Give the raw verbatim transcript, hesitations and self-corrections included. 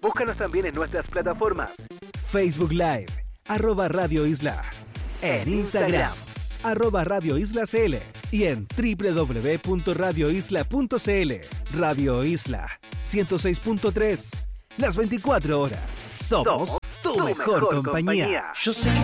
Búscanos también en nuestras plataformas. Facebook Live, arroba Radio Isla. En Instagram, arroba Radio Isla C L. Y en doble u doble u doble u punto radio isla punto c l. Radio Isla, ciento seis punto tres. Las veinticuatro horas. Somos, Somos tu, tu mejor, mejor compañía. compañía. Yo sé que